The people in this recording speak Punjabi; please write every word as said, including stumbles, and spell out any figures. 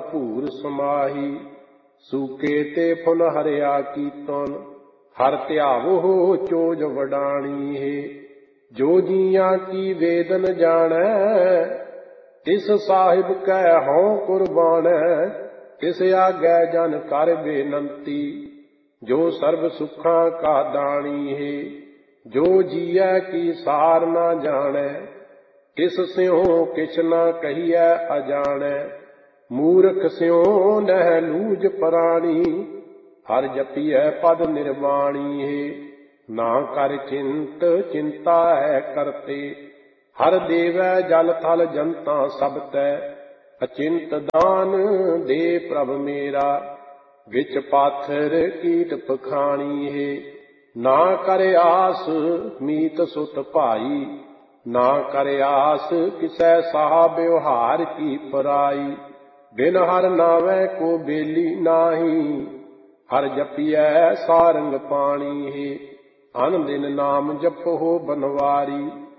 ਭਰਪੂਰ ਸਮਾਹੀ। ਸੂਕੇ ਤੇ ਫੁਨ ਹਰਿਆ ਕੀਰਤਨ ਹਰ ਧਿਆਵੋ ਚੋਜ ਵਡਾਣੀ ਹੈ। ਜੋ ਜੀਆਂ ਕੀ ਵੇਦ ਨ ਜਾਣੈ ਤਿਸ ਸਾਹਿਬ ਕੈ ਹਉ ਕੁਰਬਾਨੈ। ਤਿਸ ਆਗੈ ਜਨ ਕਰ ਬੇਨੰਤੀ ਜੋ ਸਰਬ ਸੁੱਖਾਂ ਕਾ ਦਾਣੀ ਹੈ। ਜੋ ਜੀਐ ਕੀ ਸਾਰ ਨਾ ਜਾਣੈ ਤਿਸ ਸਿਉ ਕਿਛ ਨਾ ਕਹੀਐ ਅਜਾਣੈ। ਮੂਰਖ ਸਿਉ ਨਹਿ ਲੂਜ ਪ੍ਰਾਣੀ ਹਰ ਜਪੀਐ ਪਦ ਨਿਰਵਾਣੀ ਹੈ। ਨਾ ਕਰ ਚਿੰਤ ਚਿੰਤਾ ਹੈ ਕਰਤੇ ਹਰ ਦੇਵੈ ਜਲ ਥਲ ਜਨਤਾ ਸਭ ਤੈ। ਅਚਿੰਤ ਦਾਨ ਦੇ ਪ੍ਰਭ ਮੇਰਾ ਵਿੱਚ ਪਾਥਰ ਕੀਟ ਪਖਾਣੀ ਹੈ। ਨਾ ਕਰ ਆਸ ਮੀਤ ਸੁਤ ਭਾਈ ਨਾ ਕਰ ਆਸ ਕਿਸੈ ਸਾਹ ਬਿਵਹਾਰ ਕੀ ਪਰਾਈ। ਬਿਨ ਹਰ ਨਾਵੈ ਕੋ ਬੇਲੀ ਨਾਹੀ ਹਰ ਜਪੀਐ ਸਾਰੰਗ ਪਾਣੀ ਹੈ। ਅਨ ਦਿਨ ਨਾਮ ਜਪੋ ਬਨਵਾਰੀ